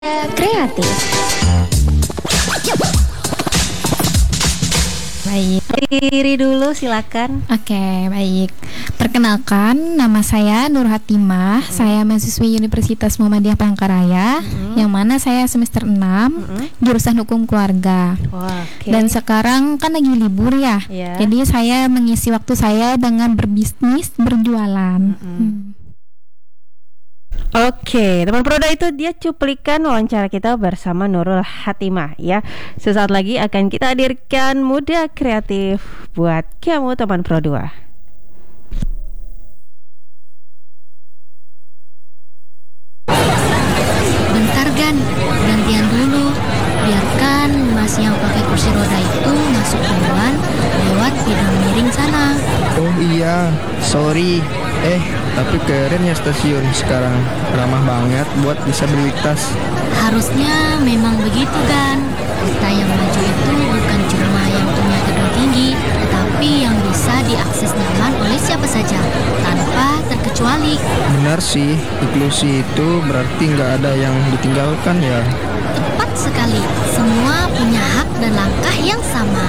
Kreatif. Baik, Diri dulu silakan. oke, baik. Perkenalkan, nama saya Nur Hatimah. Saya mahasiswi Universitas Muhammadiyah Palangkaraya, yang mana saya semester 6, jurusan Hukum Keluarga. Wah, oke. Dan sekarang kan lagi libur ya. Ya. Jadi saya mengisi waktu saya dengan berbisnis, berjualan. Oke, teman Proda, itu dia cuplikan wawancara kita bersama Nurul Hatimah ya. Sesaat lagi akan kita hadirkan Muda Kreatif buat kamu teman Pro 2. Bentar Gan, gantian dulu. Biarkan Mas yang pakai kursi roda itu masuk duluan lewat bidang miring sana. Oh iya, sorry. Tapi keren ya stasiun sekarang. Ramah banget buat disabilitas. Harusnya memang begitu Gan. Kita yang maju itu bukan cuma yang punya gedung tinggi, tapi yang bisa diakses nyaman oleh siapa saja, tanpa terkecuali. Benar sih, inklusi itu berarti nggak ada yang ditinggalkan ya. Tepat sekali, semua punya hak dan langkah yang sama.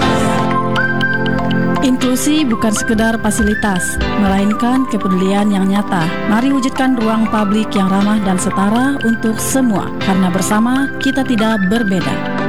Inklusi bukan sekedar fasilitas, melainkan kepedulian yang nyata. Mari wujudkan ruang publik yang ramah dan setara untuk semua, karena bersama kita tidak berbeda.